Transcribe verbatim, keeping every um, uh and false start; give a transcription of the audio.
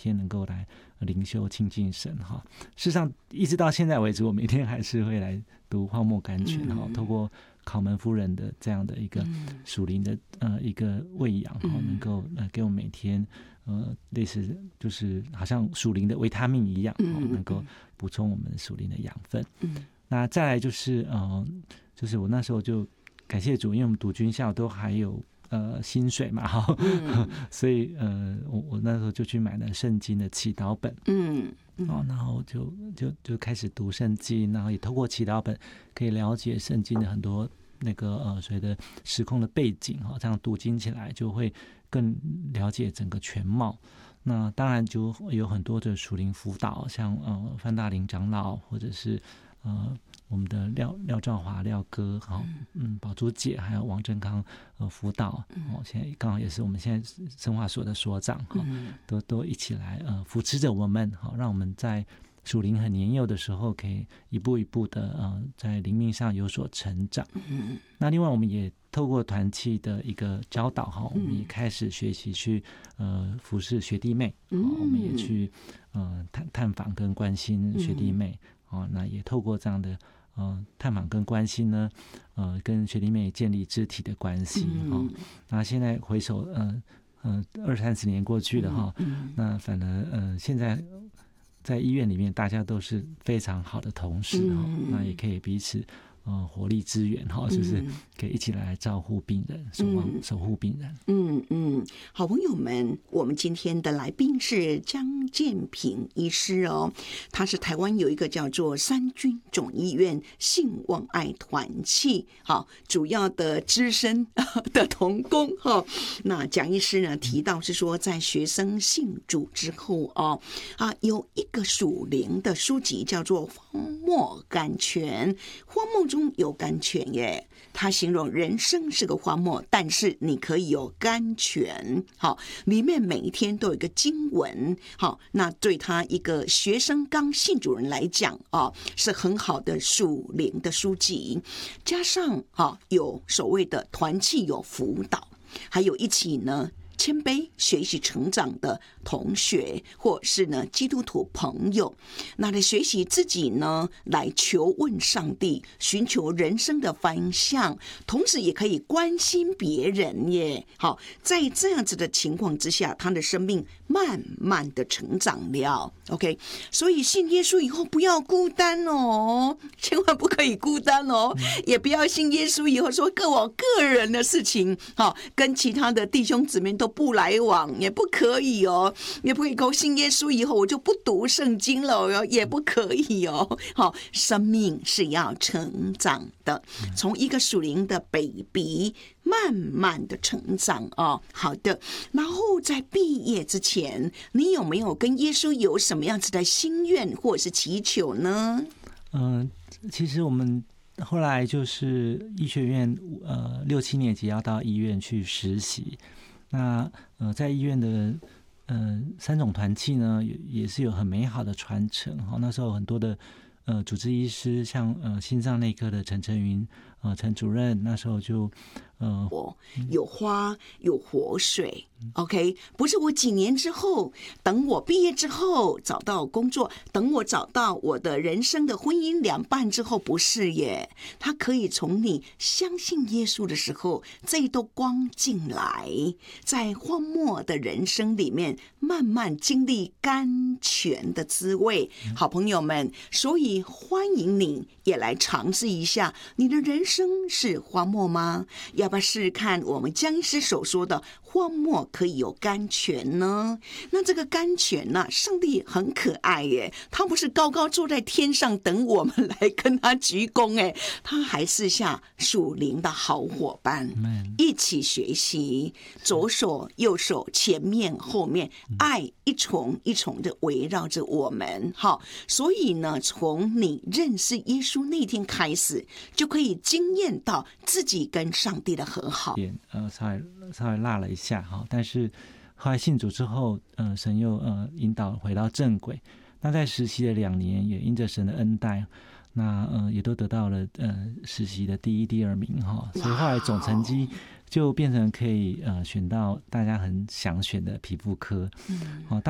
天能够来灵修亲近神哈。事实上，一直到现在为止，我每天还是会来读荒漠甘泉哈，透过考门夫人的这样的一个属灵的呃一个喂养哈，能够呃给我们每天呃类似就是好像属灵的维他命一样，能够补充我们属灵的养分。那再来就是呃，就是我那时候就感谢主，因为我们读军校都还有呃薪水嘛哈，嗯、所以呃我我那时候就去买了圣经的祈祷本，嗯，嗯哦，然后就就就开始读圣经，然后也透过祈祷本可以了解圣经的很多那个呃所谓的时空的背景哈，这样读经起来就会更了解整个全貌。那当然就有很多的属灵辅导，像呃范大林长老或者是呃我们的廖廖兆华廖哥，好，嗯，宝珠姐还有王正康呃辅导，哦，现在刚好也是我们现在生化所的所长，哈、哦，都都一起来呃扶持着我们，好、哦，让我们在属灵很年幼的时候，可以一步一步的呃在灵命上有所成长。嗯，那另外我们也透过团契的一个教导哈，我们也开始学习去呃服侍学弟妹，哦、我们也去呃探探访跟关心学弟妹，哦，那也透过这样的呃探访跟关心呢，呃跟学弟妹建立肢体的关系哈、哦。那现在回首呃呃二三十年过去了哈、哦，那反而呃现在在医院里面大家都是非常好的同事哈、哦，那也可以彼此。呃，活力支援哈，就是可以一起来照顾病人，守望守护病人。 嗯嗯，好朋友们，我们今天的来宾是江建平医师哦，他是台湾有一个叫做三军总医院信望爱团契，好，主要的资深的同工哈。那蒋医师呢提到是说，在学生信主之后哦，啊，有一个属灵的书籍叫做《荒漠甘泉》，荒漠中有甘泉耶，他形容人生是个荒漠，但是你可以有甘泉。好，里面每一天都有一个经文。好，那对他一个学生刚信主人来讲啊，是很好的属灵的书籍。加上啊，有所谓的团契有辅导，还有一起呢。谦卑学习成长的同学，或是呢基督徒朋友，那来学习自己呢，来求问上帝，寻求人生的方向，同时也可以关心别人耶。好，在这样子的情况之下，他的生命慢慢的成长了。OK， 所以信耶稣以后不要孤单哦，千万不可以孤单哦，也不要信耶稣以后说各我个人的事情，好，跟其他的弟兄姊妹都不来往，也不可以哦，也不可以说信耶稣以后我就不读圣经了，也不可以哦。好，生命是要成长的，从一个属灵的 baby 慢慢的成长哦。好的，然后在毕业之前，你有没有跟耶稣有什么样子的心愿或者是祈求呢？ 嗯、呃，其实我们后来就是医学院，呃，六七年级要到医院去实习。那呃，在医院的呃三种团契呢，也也是有很美好的传承哈。那时候很多的呃主治医师，像呃心脏内科的陈晨云呃陈主任，那时候就呃有花有活水。OK， 不是我几年之后，等我毕业之后找到工作，等我找到我的人生的婚姻良伴之后，不是耶。他可以从你相信耶稣的时候，这一道光进来，在荒漠的人生里面，慢慢经历甘泉的滋味。好朋友们，所以欢迎你也来尝试一下，你的人生是荒漠吗？要不要试试看我们江医师所说的荒漠可以有甘泉呢？那这个甘泉呢、啊，上帝很可爱耶，他不是高高坐在天上等我们来跟他鞠躬哎，他还是像属灵的好伙伴，一起学习，左手右手前面后面，爱一重一重的围绕着我们。好，所以呢，从你认识耶稣那天开始，就可以经验到自己跟上帝的和好。 呃，稍微稍微落了一下哈，但是后来信主之后，呃，神又呃引导回到正轨。那在实习的两年，也因着神的恩待，那呃也都得到了呃实习的第一、第二名哈，所以后来总成绩就变成可以呃选到大家很想选的皮肤科。嗯，哦，